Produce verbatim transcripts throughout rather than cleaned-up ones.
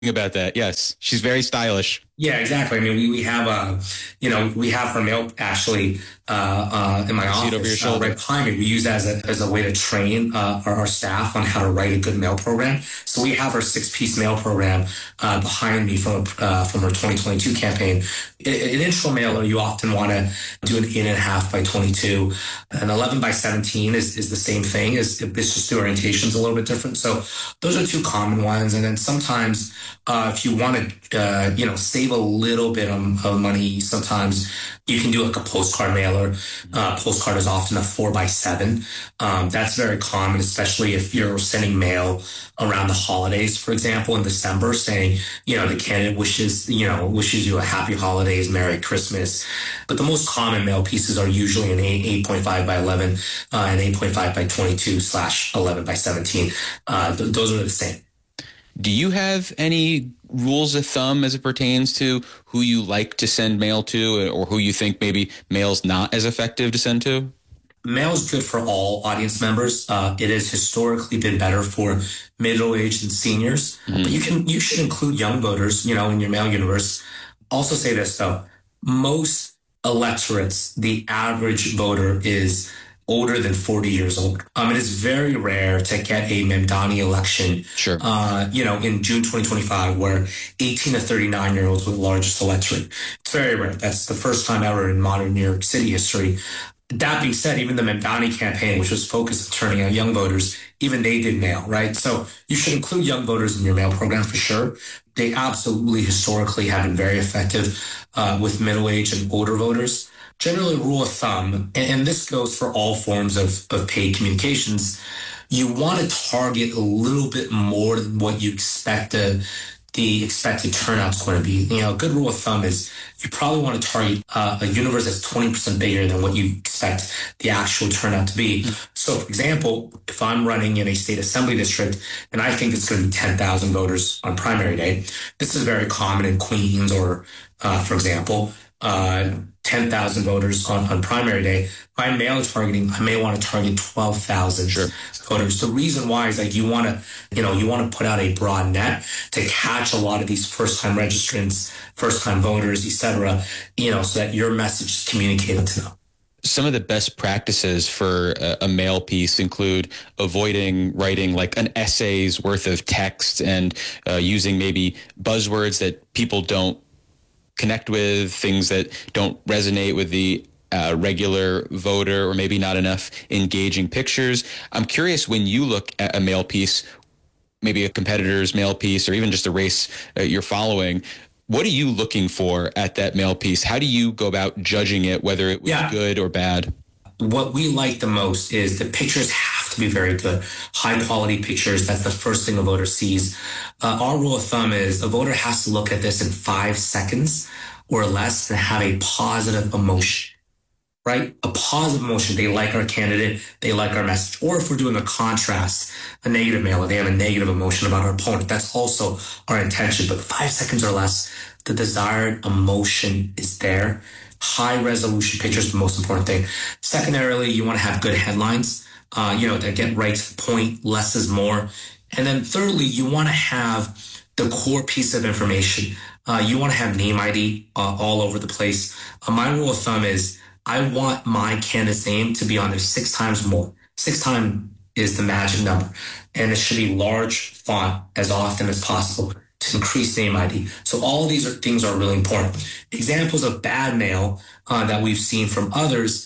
About that. Yes. She's very stylish. Yeah, exactly. I mean, we, we have, uh, you know, we have her mail actually uh, uh, in my See it over your office uh, shoulder. right behind me. We use that as a, as a way to train uh, our, our staff on how to write a good mail program. So we have our six-piece mail program uh, behind me from uh, from our twenty twenty-two campaign. In, an intro mailer, you often want to do an eight and a half by twenty-two. An eleven by seventeen is, is the same thing. It's, it's just the orientation's a little bit different. So those are two common ones. And then sometimes uh, if you want to, uh, you know, save a little bit of, of money, sometimes you can do like a postcard mailer. Uh, postcard is often a four by seven. Um, that's very common, especially if you're sending mail around the holidays, for example, in December, saying, you know, the candidate wishes, you know, wishes you a happy holidays, Merry Christmas. But the most common mail pieces are usually an eight point five by eleven uh, and eight point five by twenty-two slash eleven by seventeen. Uh, th- those are the same. Do you have any rules of thumb as it pertains to who you like to send mail to, or who you think maybe mail's not as effective to send to? Mail is good for all audience members. Uh, it has historically been better for middle-aged and seniors, mm-hmm. but you can you should include young voters, you know, in your mail universe. Also say this though, most electorates, the average voter is older than forty years old. Um, it is very rare to get a Mamdani election, sure. uh, you know, in June twenty twenty-five, where eighteen to thirty-nine year olds were the largest electorate. It's very rare. That's the first time ever in modern New York City history. That being said, even the Mamdani campaign, which was focused on turning out young voters, even they did mail, right? So you should include young voters in your mail program for sure. They absolutely historically have been very effective uh, with middle-aged and older voters. Generally, rule of thumb, and, and this goes for all forms of, of paid communications, you want to target a little bit more than what you expect the, the expected turnout's going to be. You know, a good rule of thumb is you probably want to target uh, a universe that's twenty percent bigger than what you expect the actual turnout to be. Mm-hmm. So, for example, if I'm running in a state assembly district and I think it's going to be ten thousand voters on primary day, this is very common in Queens or, uh, for example, uh, ten thousand voters on, on primary day. My mail targeting, I may want to target twelve thousand sure. voters. The reason why is like you want to, you know, you want to put out a broad net to catch a lot of these first-time registrants, first-time voters, et cetera, you know, so that your message is communicated to them. Some of the best practices for a, a mail piece include avoiding writing like an essay's worth of text and uh, using maybe buzzwords that people don't connect with, things that don't resonate with the uh, regular voter, or maybe not enough engaging pictures. I'm curious, when you look at a mail piece, maybe a competitor's mail piece, or even just a race uh, you're following, what are you looking for at that mail piece? How do you go about judging it, whether it was yeah. good or bad? What we like the most is the pictures have to be very good. High quality pictures, that's the first thing a voter sees. Uh, our rule of thumb is a voter has to look at this in five seconds or less and have a positive emotion, right? A positive emotion. They like our candidate, they like our message. Or if we're doing a contrast, a negative mailer, they have a negative emotion about our opponent. That's also our intention. But five seconds or less, the desired emotion is there. High resolution pictures is the most important thing. Secondarily, you want to have good headlines, uh, you know, that get right to the point, less is more. And then thirdly, you want to have the core piece of information. Uh, you want to have name I D uh, all over the place. Uh, my rule of thumb is I want my candidate's name to be on there six times more. Six times is the magic number. And it should be large font as often as possible to increase name I D. So all of these are, things are really important. Examples of bad mail uh, that we've seen from others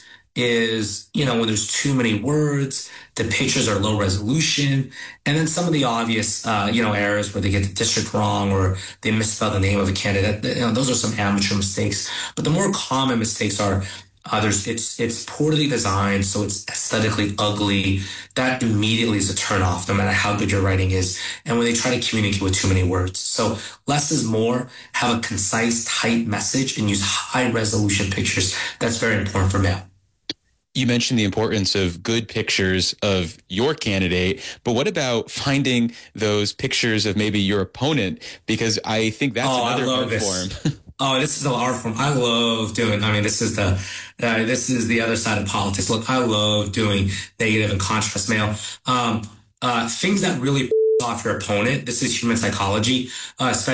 is, you know, when there's too many words, the pictures are low resolution, and then some of the obvious, uh, you know, errors where they get the district wrong or they misspell the name of a candidate. You know, those are some amateur mistakes. But the more common mistakes are Uh, there's, it's it's poorly designed, so it's aesthetically ugly. That immediately is a turnoff, no matter how good your writing is. And when they try to communicate with too many words. So less is more. Have a concise, tight message and use high resolution pictures. That's very important for mail. You mentioned the importance of good pictures of your candidate, but what about finding those pictures of maybe your opponent? Because I think that's oh, another art this. form. Oh, this is an art form. I love doing, I mean, this is the, uh, this is the other side of politics. Look, I love doing negative and contrast mail. Um, uh, things that really off your opponent. This is human psychology, uh, especially